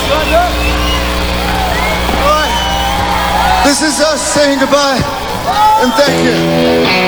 This is us saying goodbye, and thank you.